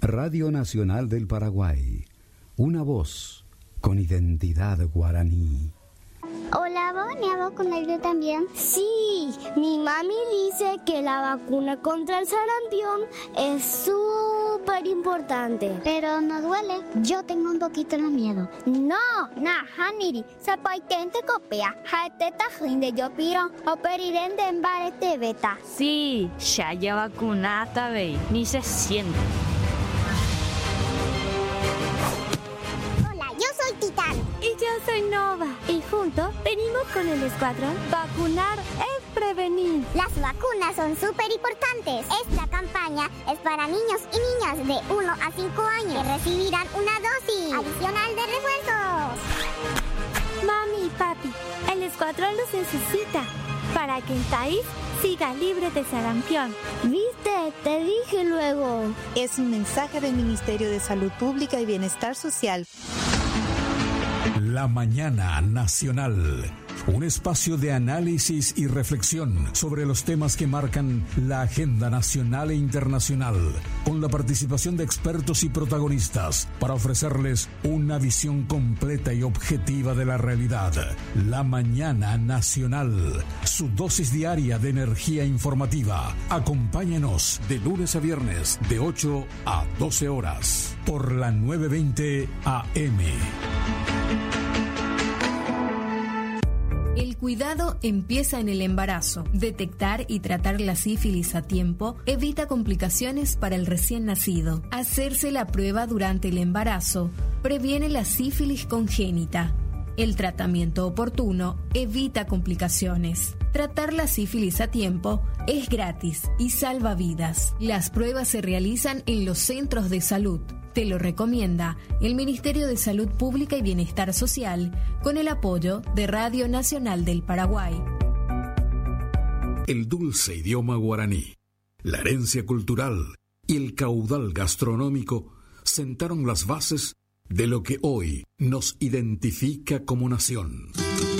Radio Nacional del Paraguay, una voz con identidad guaraní. Hola, ¿vas a vacunarte también? Sí, mi mami dice que la vacuna contra el sarampión es súper importante. Pero no duele, yo tengo un poquito de miedo. No, haniri, sapaitente copia, jaeteta jinde yo piro, operirende en barete beta. Sí, ya vacunata, ve, ni se siente. Titán. Y yo soy Nova. Y juntos venimos con el escuadrón. Vacunar es prevenir. Las vacunas son súper importantes. Esta campaña es para niños y niñas de 1 a 5 años que recibirán una dosis adicional de refuerzos. Mami y papi, el escuadrón los necesita para que el país siga libre de sarampión. ¿Viste? Te dije luego. Es un mensaje del Ministerio de Salud Pública y Bienestar Social. La Mañana Nacional, un espacio de análisis y reflexión sobre los temas que marcan la agenda nacional e internacional, con la participación de expertos y protagonistas para ofrecerles una visión completa y objetiva de la realidad. La Mañana Nacional, su dosis diaria de energía informativa. Acompáñenos de lunes a viernes de 8 a 12 horas por la 920 AM. El cuidado empieza en el embarazo. Detectar y tratar la sífilis a tiempo evita complicaciones para el recién nacido. Hacerse la prueba durante el embarazo previene la sífilis congénita. El tratamiento oportuno evita complicaciones. Tratar la sífilis a tiempo es gratis y salva vidas. Las pruebas se realizan en los centros de salud. Te lo recomienda el Ministerio de Salud Pública y Bienestar Social con el apoyo de Radio Nacional del Paraguay. El dulce idioma guaraní, la herencia cultural y el caudal gastronómico sentaron las bases de lo que hoy nos identifica como nación.